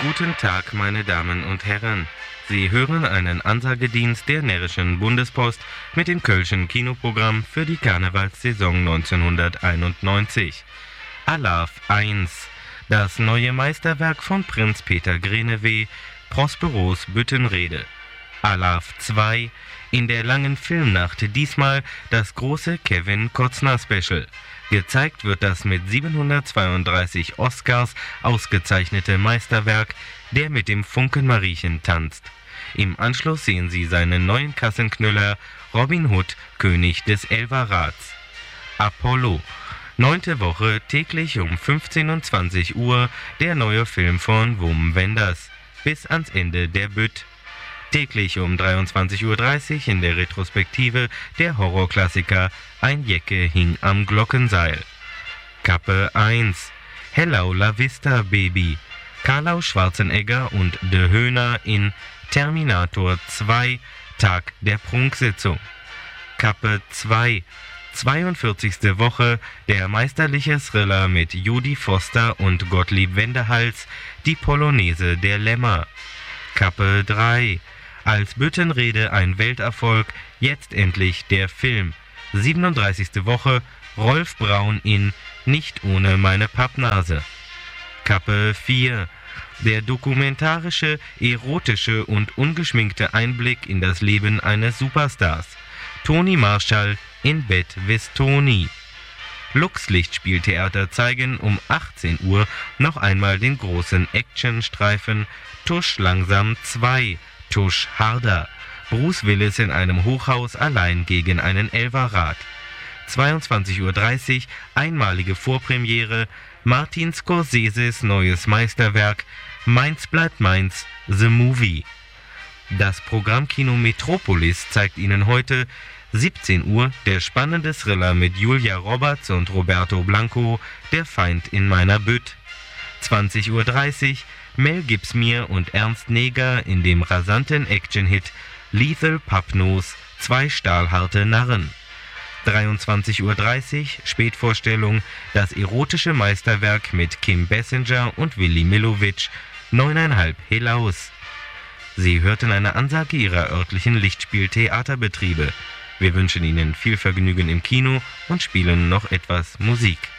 Guten Tag, meine Damen und Herren. Sie hören einen Ansagedienst der Närrischen Bundespost mit dem Kölschen Kinoprogramm für die Karnevalssaison 1991. Alarv 1, das neue Meisterwerk von Prinz Peter Greneweh, Prosperos Büttenrede. Alarv 2, in der langen Filmnacht diesmal das große Kevin Costner Special. Gezeigt wird das mit 732 Oscars ausgezeichnete Meisterwerk, der mit dem Funken-Mariechen tanzt. Im Anschluss sehen Sie seinen neuen Kassenknüller Robin Hood, König des Elverrats. Apollo, 9. Woche, täglich um 15 und 20 Uhr, der neue Film von Wim Wenders. Bis ans Ende der Bütt. Täglich um 23:30 Uhr in der Retrospektive der Horrorklassiker Ein Jecke hing am Glockenseil. Kappe 1, Hello La Vista Baby, Karl Schwarzenegger und De Höhner in Terminator 2, Tag der Prunksitzung. Kappe 2, 42. Woche, der meisterliche Thriller mit Jodie Foster und Gottlieb Wendehals, die Polonaise der Lämmer. Kappe 3, als Büttenrede ein Welterfolg, jetzt endlich der Film. 37. Woche, Rolf Braun in Nicht ohne meine Pappnase. Kappe 4, der dokumentarische, erotische und ungeschminkte Einblick in das Leben eines Superstars. Toni Marshall in Bett wis Toni. Lux-Lichtspieltheater zeigen um 18 Uhr noch einmal den großen Actionstreifen Tusch langsam 2, Tusch harder. Bruce Willis in einem Hochhaus allein gegen einen Elverrat. 22:30 Uhr, einmalige Vorpremiere, Martin Scorseses neues Meisterwerk Meins bleibt meins, The Movie. Das Programmkino Metropolis zeigt Ihnen heute 17 Uhr der spannende Thriller mit Julia Roberts und Roberto Blanco, Der Feind in meiner Bütt. 20:30 Uhr, Mel Gibson und Ernst Neger in dem rasanten Action-Hit Lethal Pappnos, zwei stahlharte Narren. 23:30 Uhr, Spätvorstellung, das erotische Meisterwerk mit Kim Basinger und Willi Millowitsch, 9,5 Helaus. Sie hörten eine Ansage Ihrer örtlichen Lichtspieltheaterbetriebe. Wir wünschen Ihnen viel Vergnügen im Kino und spielen noch etwas Musik.